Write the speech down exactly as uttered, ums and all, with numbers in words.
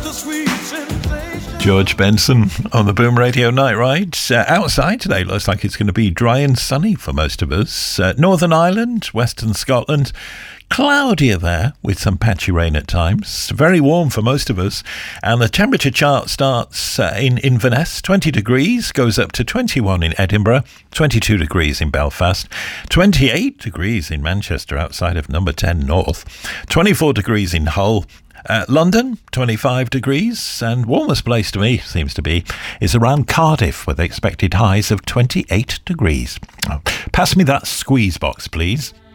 George Benson on the Boom Radio Night Ride. Uh, outside today looks like it's going to be dry and sunny for most of us. Uh, Northern Ireland, Western Scotland, cloudier there with some patchy rain at times. Very warm for most of us. And the temperature chart starts uh, in Inverness, twenty degrees, goes up to twenty-one in Edinburgh, twenty-two degrees in Belfast, twenty-eight degrees in Manchester outside of number ten North, twenty-four degrees in Hull. Uh, London, twenty-five degrees, and warmest place to me seems to be is around Cardiff with expected highs of twenty-eight degrees. Oh, pass me that squeeze box, please.